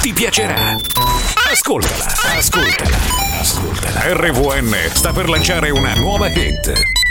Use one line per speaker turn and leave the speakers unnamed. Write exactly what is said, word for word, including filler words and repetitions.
ti piacerà. Ascoltala, ascoltala, ascoltala. R V N sta per lanciare una nuova hit.